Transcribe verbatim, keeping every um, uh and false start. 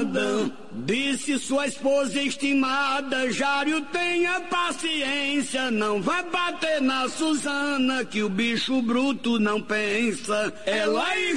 nada. Disse sua esposa estimada, Jário, tenha paciência, não vai bater na Suzana, que o bicho bruto não pensa. Ela